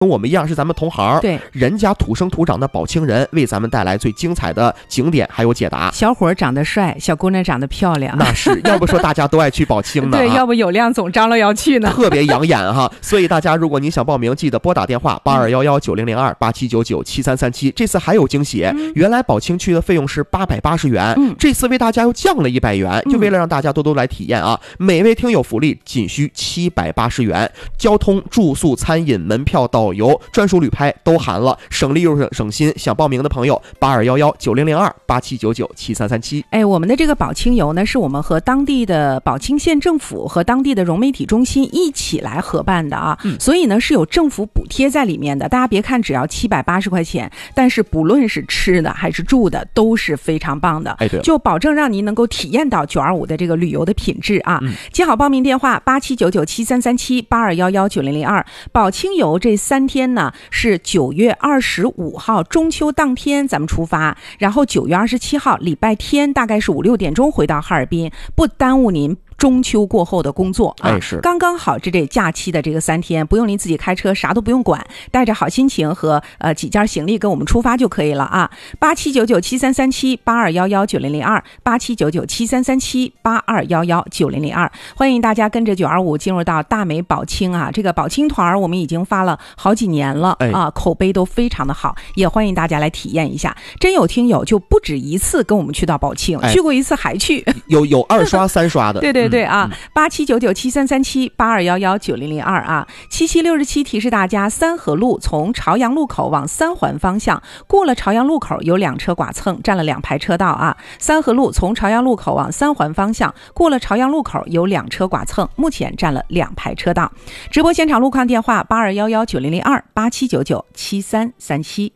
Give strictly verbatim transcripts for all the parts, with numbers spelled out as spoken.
跟我们一样是咱们同行， 对， 人家土生土长的宝清人，为咱们带来最精彩的景点还有解答。 小伙长得帅，小姑娘长得漂亮， 那是要不说大家都爱去宝清呢、啊， 对，要不有亮总张罗要去呢， 特别养眼哈。所以大家如果您想报名，记得拨打电话八二幺幺九零零二八七九九七三三七。这次还有惊喜，嗯、原来宝清区的费用是八百八十元，嗯、这次为大家又降了一百元，就为了让大家多多来体验啊。嗯、每位听友福利仅需七百八十元，交通、住宿、餐饮、门票、导游、专属旅拍都含了，省力又省省心。想报名的朋友，八二幺幺九零零二八七九九七三三七。 哎，我们的这个宝清游呢，是我们和当地的宝清县政府和当地的融媒体中心一起来合办的啊，嗯、所以呢是有政府补贴在里面的。大家别看只要七百八十块钱，但是不论是吃的还是住的都是非常棒的。 哎，对， 就保证让您能够体验到九二五的这个旅游的品质啊。嗯、记好报名电话八七九九七三三七八二幺幺九零零二。宝清游这三天呢是九月二十五号中秋当天咱们出发，然后九月二十七号礼拜天大概是五六点钟回到哈尔滨，不耽误您中秋过后的工作啊， 哎、是刚刚好这这假期的这个三天，不用您自己开车，啥都不用管，带着好心情和呃几件行李跟我们出发就可以了啊。八七九九七三三七八二幺幺九零零二八七九九七三三七八二幺幺九零零二，欢迎大家跟着九二五进入到大美宝清啊，这个宝清团我们已经发了好几年了、哎、啊，口碑都非常的好，也欢迎大家来体验一下。真有听友就不止一次跟我们去到宝清，哎、去过一次还去， 有有二刷三刷的， 对对。对啊，八七九九七三三七八二幺幺九零零二啊，七七六十七提示大家，三河路从朝阳路口往三环方向，过了朝阳路口有两车剐蹭，占了两排车道啊。三河路从朝阳路口往三环方向，过了朝阳路口有两车剐蹭，目前占了两排车道。直播现场路况电话八二幺幺九零零二八七九九七三三七。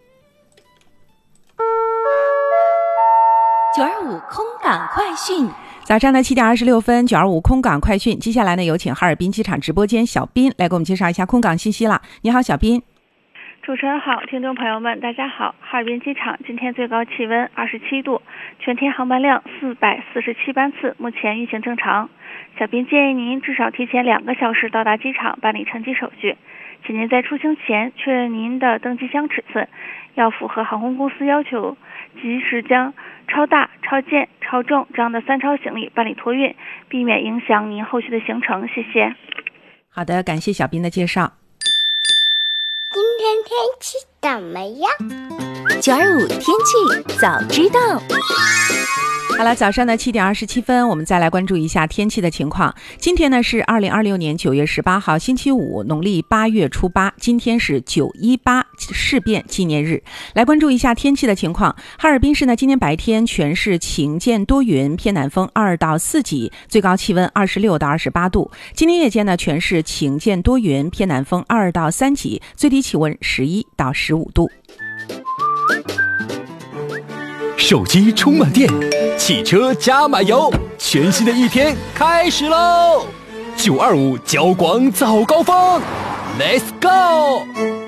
九二五空港快讯。 早上的七点二十六分，九二五空港快讯。接下来呢，有请哈尔滨机场直播间小斌来给我们介绍一下空港信息了。你好，小斌。 主持人好，听众朋友们，大家好。哈尔滨机场今天最高气温二十七度，全天航班量四百四十七班次，目前运行正常。小斌建议您至少提前两个小时到达机场办理乘机手续，请您在出行前确认您的登机箱尺寸，要符合航空公司要求，及时将超大、超健、超重这样的三超行李办理托运，避免影响您后续的行程。谢谢。 好的，感谢小斌的介绍。 今天天气怎么样？ 九二五天气早知道。 好了，早上的七点二十七分，我们再来关注一下天气的情况。今天呢是二零二六年九月十八号，星期五，农历八月初八。今天是九一八事变纪念日。来关注一下天气的情况。哈尔滨市呢，今天白天全市晴间多云，偏南风二到四级，最高气温二十六到二十八度。今天夜间呢，全市晴间多云，偏南风二到三级，最低气温十一到十五度。 手机充满电，汽车加满油，全新的一天开始喽！九二五交广早高峰 ，Let's go！